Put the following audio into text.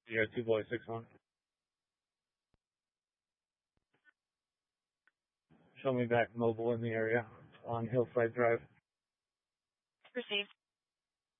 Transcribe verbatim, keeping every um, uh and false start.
Yeah, two boy six one. Show me back mobile in the area on Hillside Drive. Received.